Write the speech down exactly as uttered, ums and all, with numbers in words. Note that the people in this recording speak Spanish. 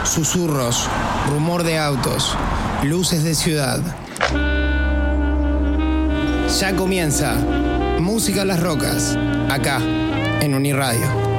susurros, rumor de autos, luces de ciudad. Ya comienza Música a las Rocas, acá, en Uniradio.